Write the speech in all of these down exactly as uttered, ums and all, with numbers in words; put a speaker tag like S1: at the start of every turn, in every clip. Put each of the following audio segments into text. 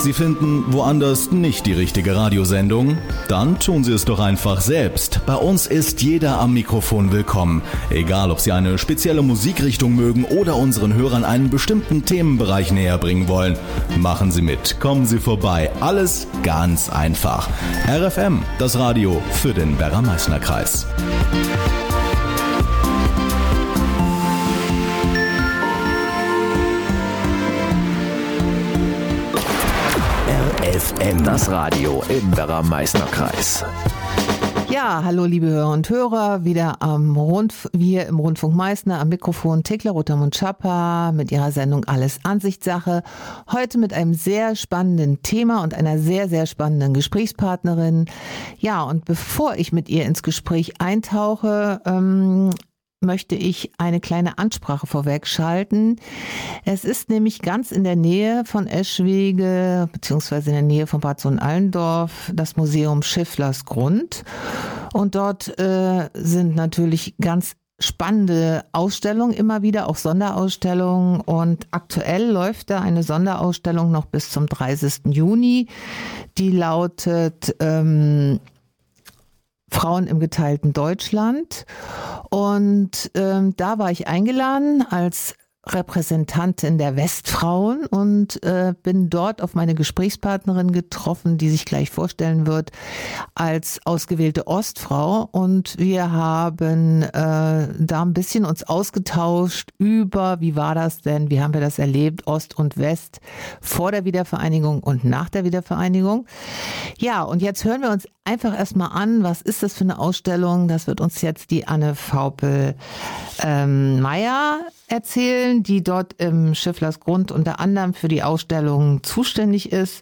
S1: Sie finden woanders nicht die richtige Radiosendung? Dann tun Sie es doch einfach selbst. Bei uns ist jeder am Mikrofon willkommen. Egal, ob Sie eine spezielle Musikrichtung mögen oder unseren Hörern einen bestimmten Themenbereich näher bringen wollen. Machen Sie mit, kommen Sie vorbei. Alles ganz einfach. R F M, das Radio für den Werra-Meißner-Kreis.
S2: F M, das Radio im Werra-Meißner-Kreis.
S3: Ja, hallo liebe Hörer und Hörer, wieder am Rundf- wir im Rundfunk Meißner am Mikrofon Thekla Rotermund-Schapper mit ihrer Sendung Alles Ansichtssache. Heute mit einem sehr spannenden Thema und einer sehr, sehr spannenden Gesprächspartnerin. Ja, und bevor ich mit ihr ins Gespräch eintauche, ähm, möchte ich eine kleine Ansprache vorweg schalten. Es ist nämlich ganz in der Nähe von Eschwege, beziehungsweise in der Nähe von Bad Sohn-Allendorf, das Museum Schifflers Grund. Und dort äh, sind natürlich ganz spannende Ausstellungen immer wieder, auch Sonderausstellungen. Und aktuell läuft da eine Sonderausstellung noch bis zum dreißigsten Juni. Die lautet ähm, Frauen im geteilten Deutschland. Und ähm, da war ich eingeladen als Repräsentantin der Westfrauen und äh, bin dort auf meine Gesprächspartnerin getroffen, die sich gleich vorstellen wird als ausgewählte Ostfrau. Und wir haben äh, da ein bisschen uns ausgetauscht über, wie war das denn, wie haben wir das erlebt, Ost und West vor der Wiedervereinigung und nach der Wiedervereinigung. Ja, und jetzt hören wir uns einfach erstmal an, was ist das für eine Ausstellung? Das wird uns jetzt die Anne Vaupel ähm, Meyer erzählen, die dort im Schifflers Grund unter anderem für die Ausstellung zuständig ist.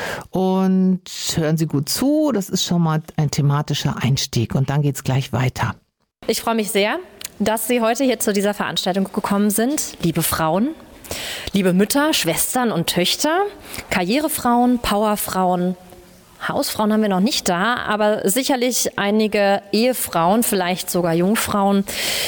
S3: Und hören Sie gut zu, das ist schon mal ein thematischer Einstieg und dann geht's gleich weiter.
S4: Ich freue mich sehr, dass Sie heute hier zu dieser Veranstaltung gekommen sind, liebe Frauen, liebe Mütter, Schwestern und Töchter, Karrierefrauen, Powerfrauen. Hausfrauen haben wir noch nicht da, aber sicherlich einige Ehefrauen, vielleicht sogar Jungfrauen.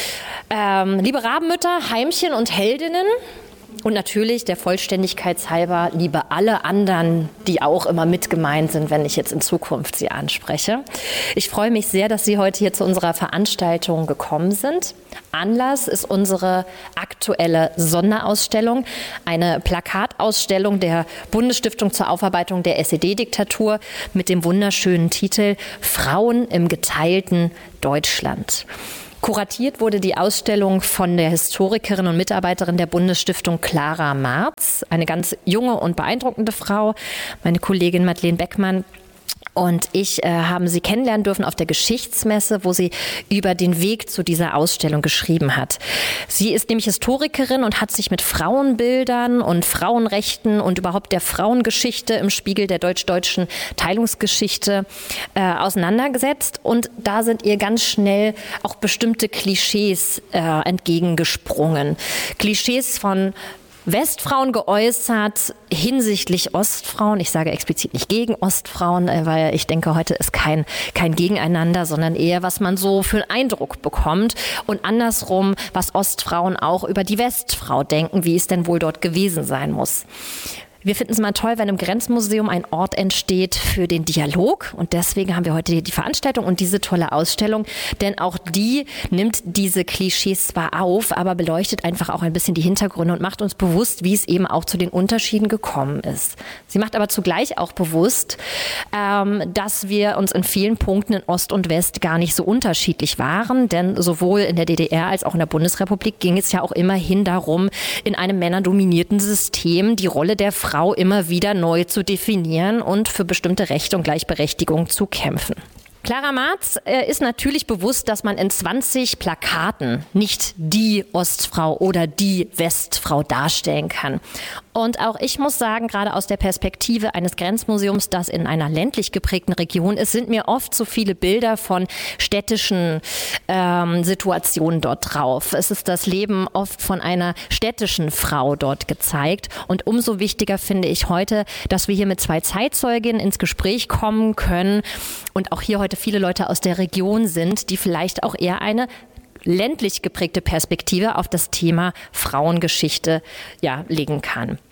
S4: Ähm, liebe Rabenmütter, Heimchen und Heldinnen und natürlich der Vollständigkeit halber liebe alle anderen, die auch immer mit gemeint sind, wenn ich jetzt in Zukunft sie anspreche. Ich freue mich sehr, dass Sie heute hier zu unserer Veranstaltung gekommen sind. Anlass ist unsere aktuelle Sonderausstellung, eine Plakatausstellung der Bundesstiftung zur Aufarbeitung der S E D-Diktatur mit dem wunderschönen Titel Frauen im geteilten Deutschland. Kuratiert wurde die Ausstellung von der Historikerin und Mitarbeiterin der Bundesstiftung Clara Marz, eine ganz junge und beeindruckende Frau, meine Kollegin Madeleine Beckmann. Und ich äh, haben sie kennenlernen dürfen auf der Geschichtsmesse, wo sie über den Weg zu dieser Ausstellung geschrieben hat. Sie ist nämlich Historikerin und hat sich mit Frauenbildern und Frauenrechten und überhaupt der Frauengeschichte im Spiegel der deutsch-deutschen Teilungsgeschichte äh, auseinandergesetzt. Und da sind ihr ganz schnell auch bestimmte Klischees äh, entgegengesprungen. Klischees von Westfrauen geäußert hinsichtlich Ostfrauen. Ich sage explizit nicht gegen Ostfrauen, weil ich denke, heute ist kein, kein Gegeneinander, sondern eher, was man so für einen Eindruck bekommt. Und andersrum, was Ostfrauen auch über die Westfrau denken, wie es denn wohl dort gewesen sein muss. Wir finden es mal toll, wenn im Grenzmuseum ein Ort entsteht für den Dialog. Und deswegen haben wir heute die Veranstaltung und diese tolle Ausstellung. Denn auch die nimmt diese Klischees zwar auf, aber beleuchtet einfach auch ein bisschen die Hintergründe und macht uns bewusst, wie es eben auch zu den Unterschieden gekommen ist. Sie macht aber zugleich auch bewusst, ähm, dass wir uns in vielen Punkten in Ost und West gar nicht so unterschiedlich waren. Denn sowohl in der D D R als auch in der Bundesrepublik ging es ja auch immerhin darum, in einem männerdominierten System die Rolle der Frau Frau immer wieder neu zu definieren und für bestimmte Rechte und Gleichberechtigung zu kämpfen. Clara Marz äh, ist natürlich bewusst, dass man in zwanzig Plakaten nicht die Ostfrau oder die Westfrau darstellen kann. Und auch ich muss sagen, gerade aus der Perspektive eines Grenzmuseums, das in einer ländlich geprägten Region ist, sind mir oft so viele Bilder von städtischen ähm, Situationen dort drauf. Es ist das Leben oft von einer städtischen Frau dort gezeigt. Und umso wichtiger finde ich heute, dass wir hier mit zwei Zeitzeuginnen ins Gespräch kommen können und auch hier heute viele Leute aus der Region sind, die vielleicht auch eher eine ländlich geprägte Perspektive auf das Thema Frauengeschichte ja, legen kann.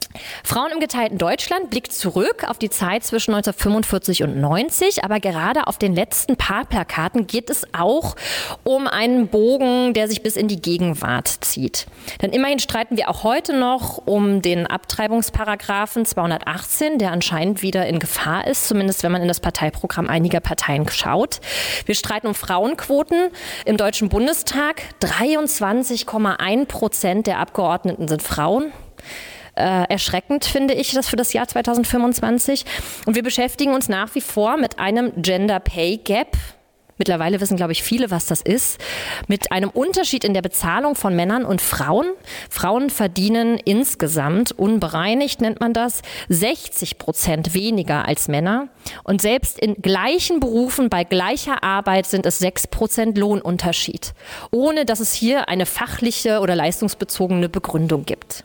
S4: Frauen im geteilten Deutschland blickt zurück auf die Zeit zwischen neunzehnhundertfünfundvierzig und neunzig, aber gerade auf den letzten paar Plakaten geht es auch um einen Bogen, der sich bis in die Gegenwart zieht. Denn immerhin streiten wir auch heute noch um den Abtreibungsparagraphen zweihundertachtzehn, der anscheinend wieder in Gefahr ist, zumindest wenn man in das Parteiprogramm einiger Parteien schaut. Wir streiten um Frauenquoten im Deutschen Bundestag. dreiundzwanzig Komma eins Prozent der Abgeordneten sind Frauen. Äh, erschreckend finde ich das für das Jahr zweitausendfünfundzwanzig. Und wir beschäftigen uns nach wie vor mit einem Gender Pay Gap. Mittlerweile wissen, glaube ich, viele, was das ist. Mit einem Unterschied in der Bezahlung von Männern und Frauen. Frauen verdienen insgesamt, unbereinigt nennt man das, sechzig Prozent weniger als Männer. Und selbst in gleichen Berufen bei gleicher Arbeit sind es sechs Prozent Lohnunterschied. Ohne dass es hier eine fachliche oder leistungsbezogene Begründung gibt.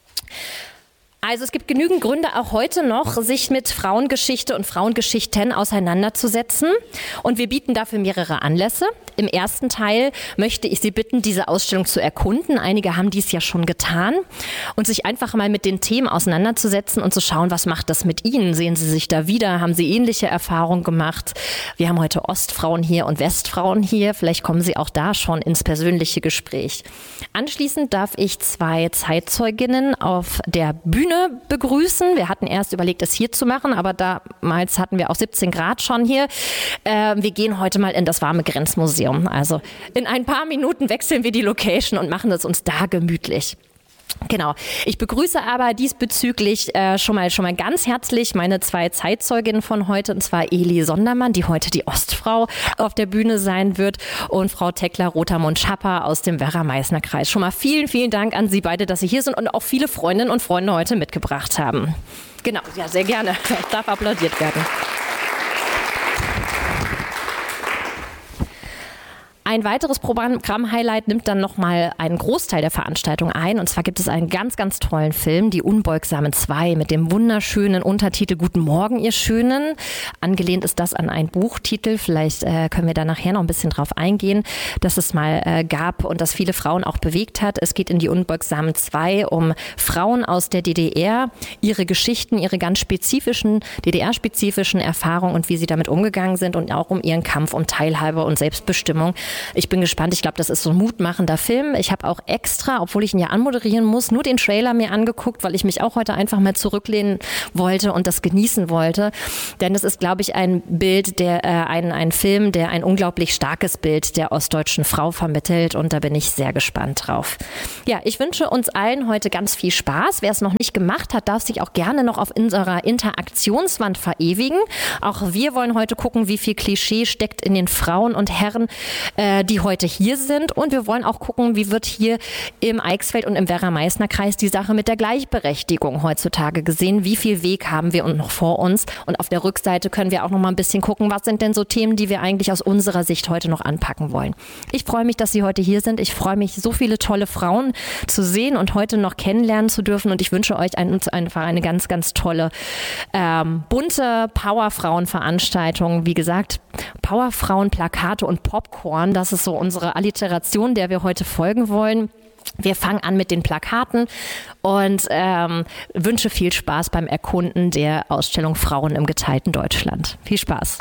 S4: Also es gibt genügend Gründe auch heute noch, sich mit Frauengeschichte und Frauengeschichten auseinanderzusetzen. Und wir bieten dafür mehrere Anlässe. Im ersten Teil möchte ich Sie bitten, diese Ausstellung zu erkunden. Einige haben dies ja schon getan. Und sich einfach mal mit den Themen auseinanderzusetzen und zu schauen, was macht das mit Ihnen? Sehen Sie sich da wieder? Haben Sie ähnliche Erfahrungen gemacht? Wir haben heute Ostfrauen hier und Westfrauen hier. Vielleicht kommen Sie auch da schon ins persönliche Gespräch. Anschließend darf ich zwei Zeitzeuginnen auf der Bühne begrüßen. Wir hatten erst überlegt, es hier zu machen, aber damals hatten wir auch siebzehn Grad schon hier. Äh, wir gehen heute mal in das warme Grenzmuseum. Also in ein paar Minuten wechseln wir die Location und machen es uns da gemütlich. Genau. Ich begrüße aber diesbezüglich äh, schon mal schon mal ganz herzlich meine zwei Zeitzeuginnen von heute, und zwar Eli Sondermann, die heute die Ostfrau auf der Bühne sein wird, und Frau Tekla Rotermund-Schapper aus dem Werra-Meißner-Kreis. Schon mal vielen, vielen Dank an Sie beide, dass Sie hier sind und auch viele Freundinnen und Freunde heute mitgebracht haben. Genau, ja, sehr gerne. Das darf applaudiert werden. Ein weiteres Programm-Highlight nimmt dann nochmal einen Großteil der Veranstaltung ein. Und zwar gibt es einen ganz, ganz tollen Film, Die Unbeugsamen zwei, mit dem wunderschönen Untertitel Guten Morgen, ihr Schönen. Angelehnt ist das an einen Buchtitel. Vielleicht äh, können wir da nachher noch ein bisschen drauf eingehen, dass es mal äh, gab und das viele Frauen auch bewegt hat. Es geht in Die Unbeugsamen zwei um Frauen aus der D D R, ihre Geschichten, ihre ganz spezifischen, D D R-spezifischen Erfahrungen und wie sie damit umgegangen sind, und auch um ihren Kampf um Teilhabe und Selbstbestimmung. Ich bin gespannt. Ich glaube, das ist so ein mutmachender Film. Ich habe auch extra, obwohl ich ihn ja anmoderieren muss, nur den Trailer mir angeguckt, weil ich mich auch heute einfach mal zurücklehnen wollte und das genießen wollte. Denn es ist, glaube ich, ein Bild, der äh, ein, ein Film, der ein unglaublich starkes Bild der ostdeutschen Frau vermittelt. Und da bin ich sehr gespannt drauf. Ja, ich wünsche uns allen heute ganz viel Spaß. Wer es noch nicht gemacht hat, darf sich auch gerne noch auf unserer Interaktionswand verewigen. Auch wir wollen heute gucken, wie viel Klischee steckt in den Frauen und Herren, die heute hier sind. Und wir wollen auch gucken, wie wird hier im Eichsfeld und im Werra-Meißner-Kreis die Sache mit der Gleichberechtigung heutzutage gesehen. Wie viel Weg haben wir noch vor uns? Und auf der Rückseite können wir auch noch mal ein bisschen gucken, was sind denn so Themen, die wir eigentlich aus unserer Sicht heute noch anpacken wollen. Ich freue mich, dass Sie heute hier sind. Ich freue mich, so viele tolle Frauen zu sehen und heute noch kennenlernen zu dürfen. Und ich wünsche euch ein, einfach eine ganz, ganz tolle, ähm, bunte Powerfrauen-Veranstaltung. Wie gesagt, Powerfrauen, Plakate und Popcorn. Das ist so unsere Alliteration, der wir heute folgen wollen. Wir fangen an mit den Plakaten und ähm, wünsche viel Spaß beim Erkunden der Ausstellung Frauen im geteilten Deutschland. Viel Spaß.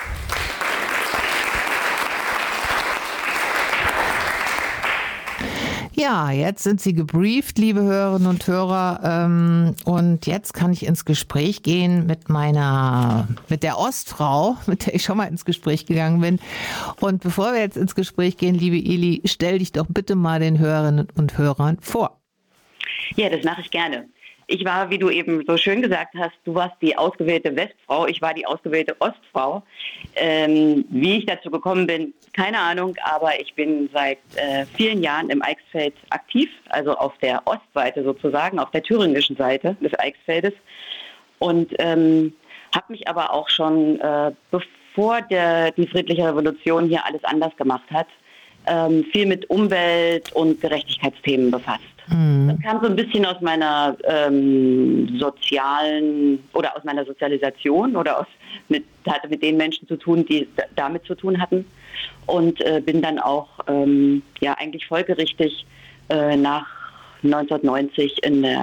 S3: Ja, jetzt sind Sie gebrieft, liebe Hörerinnen und Hörer, ähm, und jetzt kann ich ins Gespräch gehen mit meiner, mit der Ostfrau, mit der ich schon mal ins Gespräch gegangen bin. Und bevor wir jetzt ins Gespräch gehen, liebe Eli, stell dich doch bitte mal den Hörerinnen und Hörern vor.
S5: Ja, das mache ich gerne. Ich war, wie du eben so schön gesagt hast, du warst die ausgewählte Westfrau, ich war die ausgewählte Ostfrau. Ähm, wie ich dazu gekommen bin, keine Ahnung, aber ich bin seit äh, vielen Jahren im Eichsfeld aktiv, also auf der Ostseite sozusagen, auf der thüringischen Seite des Eichsfeldes, und ähm, habe mich aber auch schon, äh, bevor der, die friedliche Revolution hier alles anders gemacht hat, ähm, viel mit Umwelt- und Gerechtigkeitsthemen befasst. Das kam so ein bisschen aus meiner ähm, sozialen oder aus meiner Sozialisation oder aus mit, hatte mit den Menschen zu tun, die damit zu tun hatten, und äh, bin dann auch ähm, ja eigentlich folgerichtig äh, nach neunzehnhundertneunzig in der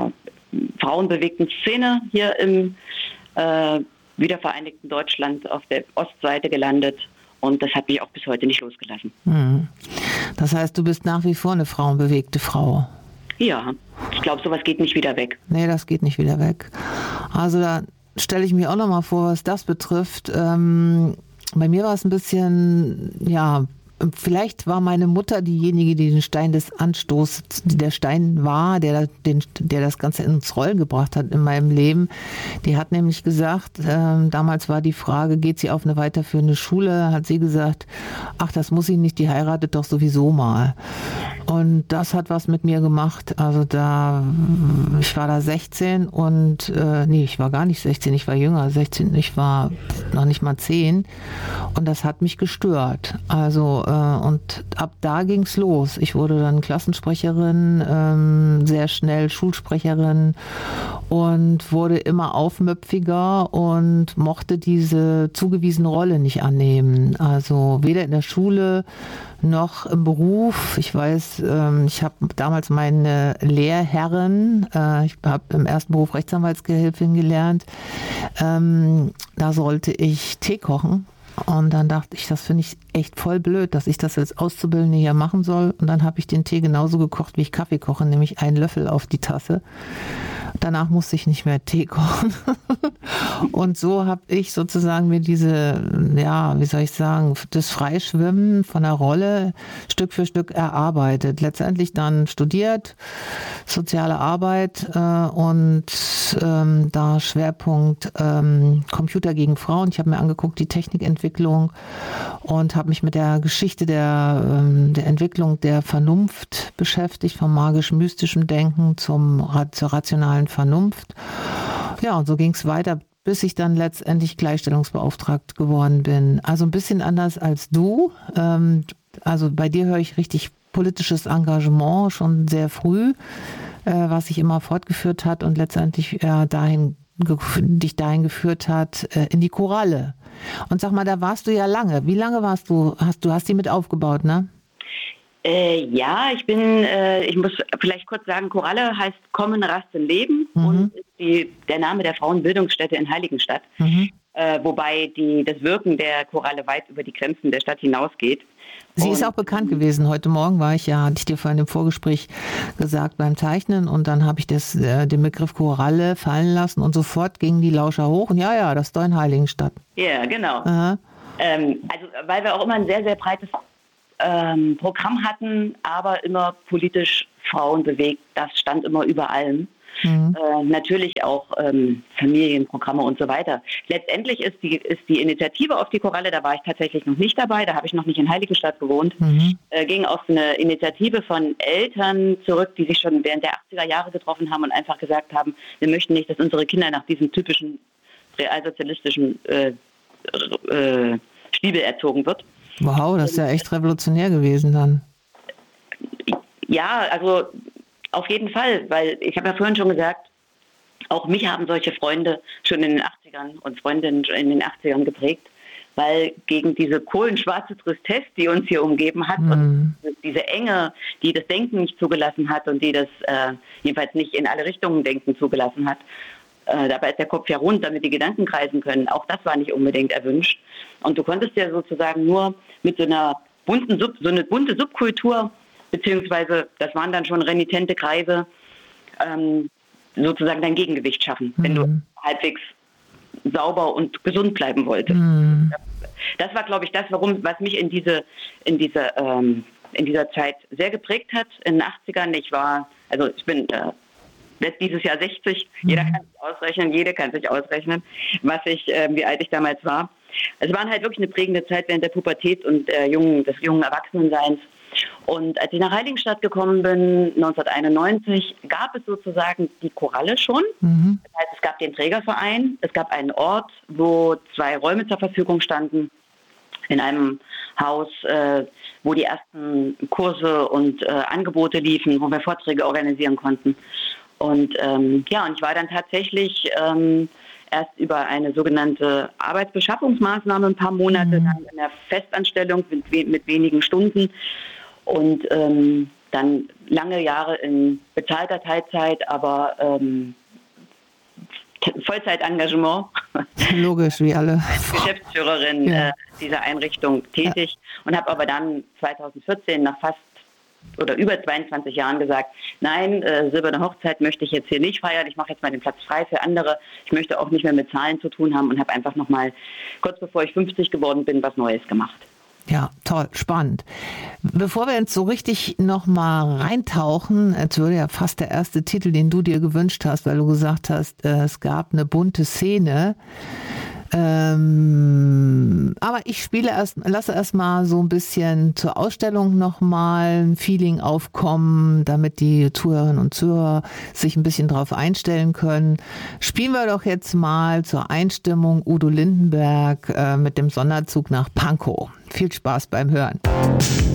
S5: frauenbewegten Szene hier im äh, wiedervereinigten Deutschland auf der Ostseite gelandet. Und das hat mich auch bis heute nicht losgelassen.
S3: Hm. Das heißt, du bist nach wie vor eine frauenbewegte Frau?
S5: Ja, ich glaube, sowas geht nicht wieder weg.
S3: Nee, das geht nicht wieder weg. Also da stelle ich mir auch noch mal vor, was das betrifft. Ähm, bei mir war es ein bisschen, ja, vielleicht war meine Mutter diejenige, die den Stein des Anstoßes, der Stein war, der, den, der das Ganze ins Rollen gebracht hat in meinem Leben. Die hat nämlich gesagt, äh, damals war die Frage, geht sie auf eine weiterführende Schule? Hat sie gesagt, ach, das muss sie nicht, die heiratet doch sowieso mal. Und das hat was mit mir gemacht. Also da, ich war da sechzehn und, äh, nee, ich war gar nicht sechzehn, ich war jünger, sechzehn, ich war noch nicht mal zehn. Und das hat mich gestört. Also, und ab da ging's los. Ich wurde dann Klassensprecherin, ähm, sehr schnell Schulsprecherin und wurde immer aufmüpfiger und mochte diese zugewiesene Rolle nicht annehmen. Also weder in der Schule noch im Beruf. Ich weiß, ähm, ich habe damals meine Lehrherrin, äh, ich habe im ersten Beruf Rechtsanwaltsgehilfin gelernt, ähm, da sollte ich Tee kochen. Und dann dachte ich, das finde ich echt voll blöd, dass ich das als Auszubildende hier machen soll. Und dann habe ich den Tee genauso gekocht, wie ich Kaffee koche, nämlich einen Löffel auf die Tasse. Danach musste ich nicht mehr Tee kochen. Und so habe ich sozusagen mir diese, ja, wie soll ich sagen, das Freischwimmen von der Rolle Stück für Stück erarbeitet. Letztendlich dann studiert, soziale Arbeit äh, und ähm, da Schwerpunkt ähm, Computer gegen Frauen. Ich habe mir angeguckt, die Technikentwicklung und habe mich mit der Geschichte der, ähm, der Entwicklung der Vernunft beschäftigt, vom magisch-mystischen Denken zum, zur rationalen Vernunft. Ja, und so ging es weiter, bis ich dann letztendlich Gleichstellungsbeauftragt geworden bin. Also ein bisschen anders als du. Ähm, also bei dir höre ich richtig politisches Engagement schon sehr früh, äh, was sich immer fortgeführt hat und letztendlich äh, dahin, dich dahin geführt hat, äh, in die Choralle. Und sag mal, da warst du ja lange. Wie lange warst du? Hast du hast die mit aufgebaut, ne?
S5: Äh, ja, ich bin, äh, ich muss vielleicht kurz sagen, Choralle heißt Kommen, Rasten, Leben mhm. und ist die, der Name der Frauenbildungsstätte in Heiligenstadt. Mhm. Äh, wobei die, das Wirken der Choralle weit über die Grenzen der Stadt hinausgeht.
S3: Sie
S5: und,
S3: ist auch bekannt gewesen. Heute Morgen war ich ja, hatte ich dir vorhin im Vorgespräch gesagt, beim Zeichnen und dann habe ich das, äh, den Begriff Choralle fallen lassen und sofort gingen die Lauscher hoch und ja, ja, das ist doch in Heiligenstadt.
S5: Ja, genau. Ähm, also, weil wir auch immer ein sehr, sehr breites ähm, Programm hatten, aber immer politisch Frauen bewegt. Das stand immer über allem. Mhm. Äh, natürlich auch ähm, Familienprogramme und so weiter. Letztendlich ist die, ist die Initiative auf die Choralle, da war ich tatsächlich noch nicht dabei, da habe ich noch nicht in Heiligenstadt gewohnt, mhm. äh, ging auf eine Initiative von Eltern zurück, die sich schon während der achtziger Jahre getroffen haben und einfach gesagt haben, wir möchten nicht, dass unsere Kinder nach diesem typischen realsozialistischen äh, äh, Stiebel erzogen wird.
S3: Wow, das ist ja echt revolutionär gewesen dann.
S5: Ja, also auf jeden Fall, weil ich habe ja vorhin schon gesagt, auch mich haben solche Freunde schon in den achtzigern und Freundinnen in den achtzigern geprägt, weil gegen diese kohlenschwarze Tristesse, die uns hier umgeben hat mm. und diese Enge, die das Denken nicht zugelassen hat und die das äh, jedenfalls nicht in alle Richtungen Denken zugelassen hat, äh, dabei ist der Kopf ja rund, damit die Gedanken kreisen können. Auch das war nicht unbedingt erwünscht. Und du konntest ja sozusagen nur mit so einer bunten Sub, so eine bunte Subkultur, beziehungsweise das waren dann schon renitente Kreise, ähm, sozusagen dein Gegengewicht schaffen, mhm. wenn du halbwegs sauber und gesund bleiben wolltest. Mhm. Das war, glaube ich, das, warum, was mich in diese, in diese, ähm, in dieser Zeit sehr geprägt hat. In den achtzigern, ich war, also ich bin äh, dieses Jahr sechzig, mhm. jeder kann sich ausrechnen, jede kann sich ausrechnen, was ich, äh, wie alt ich damals war. Es war halt wirklich eine prägende Zeit während der Pubertät und äh, jungen, des jungen Erwachsenenseins. Und als ich nach Heiligenstadt gekommen bin, neunzehnhunderteinundneunzig, gab es sozusagen die Choralle schon. Mhm. Das heißt, es gab den Trägerverein, es gab einen Ort, wo zwei Räume zur Verfügung standen, in einem Haus, äh, wo die ersten Kurse und äh, Angebote liefen, wo wir Vorträge organisieren konnten. Und ähm, ja, und ich war dann tatsächlich ähm, erst über eine sogenannte Arbeitsbeschaffungsmaßnahme ein paar Monate, mhm. dann in der Festanstellung mit, mit wenigen Stunden. Und ähm, dann lange Jahre in bezahlter Teilzeit, aber ähm, Vollzeitengagement.
S3: Logisch, wie alle.
S5: Als Geschäftsführerin
S3: ja.
S5: äh, dieser Einrichtung tätig ja. und habe aber dann zweitausendvierzehn nach fast oder über zweiundzwanzig Jahren gesagt, nein, äh, silberne Hochzeit möchte ich jetzt hier nicht feiern, ich mache jetzt mal den Platz frei für andere, ich möchte auch nicht mehr mit Zahlen zu tun haben und habe einfach nochmal, kurz bevor ich fünfzig geworden bin, was Neues gemacht.
S3: Ja, toll, spannend. Bevor wir jetzt so richtig nochmal reintauchen, jetzt würde ja fast der erste Titel, den du dir gewünscht hast, weil du gesagt hast, äh, es gab eine bunte Szene. Ähm, aber ich spiele erst, lasse erstmal so ein bisschen zur Ausstellung nochmal ein Feeling aufkommen, damit die Zuhörerinnen und Zuhörer sich ein bisschen drauf einstellen können. Spielen wir doch jetzt mal zur Einstimmung Udo Lindenberg äh, mit dem Sonderzug nach Pankow. Viel Spaß beim Hören.